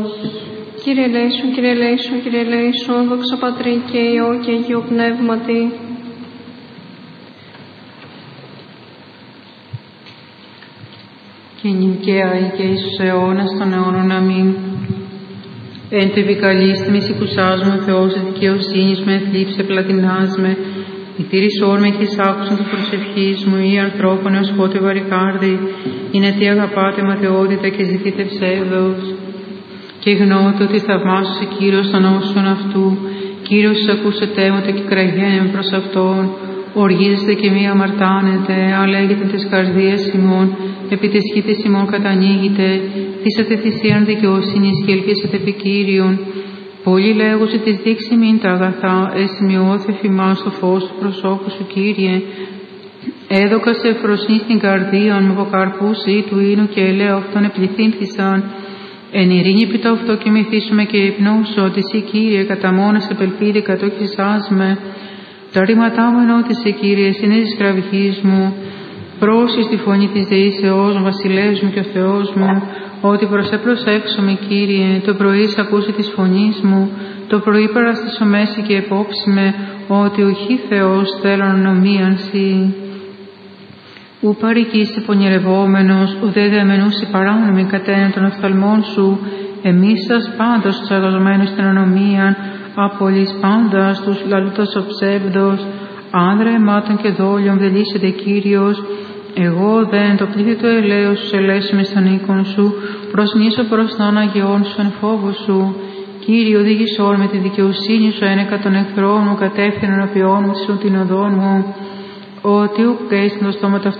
Κύριε ελέησον, Κύριε ελέησον, Κύριε ελέησον, δόξα Πατρί και Υιό και Αγίου Πνεύματι. Και νυν και αεί και εις τους αιώνας των αιώνων. Αμήν. Εν το επικαλείστε με σηκουσάζουμε ο Θεός της δικαιοσύνης με θλίψη επλατινάς με. Ηθήρισόν με και εισάκουσον της προσευχής μου ή ανθρώπων έως πότε βαρικάρδη, είναι τι αγαπάτε ματαιότητα και ζητείτε ψεύδος. Και γνώτε ότι θαυμάσωσε Κύριος τον όσον αυτού, Κύριος ακούσετε μου και κραγένε προς Αυτόν. Οργίζεστε και μη αμαρτάνετε, αλλά λέγετε τις καρδίες ημών, επί της χήτης ημών κατανοίγετε, θύσατε θυσίαν δικαιοσύνης και ελπίσατε επί Κύριον. Πολλοί λέγουσι της δείξει μην τα αγαθά, εσημειώθε φημά στο φως του προσώπου σου, Κύριε. Έδωκα σε φροσνή στην καρδία μου, από καρπούς ή του ίνου και ελαίου αυτόν επληθύνθησαν. Εν ειρήνη επί το αυτό και μυθίσουμε και υπνώσω, ότι εσύ, Κύριε, κατά μόνος επελπίδη κατόχησάς με. Τα ρήματά μου ενώτησε, Κύριε, συνέζεις της κραυγής μου. Πρόσχεις τη φωνή της δεήσεώς μου, βασιλεύς μου και ο Θεός μου, ότι προσέξομαι, Κύριε, το πρωί σ' ακούσει της φωνής μου, το πρωί παραστήσω μέση και επόψη με, ότι ουχή Θεός θέλω νομίαν σοι. Ου παρικείσαι πονηρευόμενος, ουδέ διαμενούσι παράνομη κατέναν των οφθαλμών σου, εμείς σας πάντως τους αγαζομένους στην ανομίαν, απολύς πάντας τους λαλούτας ο ψεύδος, άνδρα αιμάτων και δόλιων δελήσεται Κύριος, εγώ δεν το πλήθη του ελαίου σου ελέσουμε στον οίκον σου, προσνήσω προς τον Αγιών σου εν φόβο σου. Κύριε, οδήγησόν με τη δικαιοσύνη σου ένεκα των εχθρών μου, κατεύθυνον απειών μου σου την οδόν μου, ότι ουκ έστειν το στόμα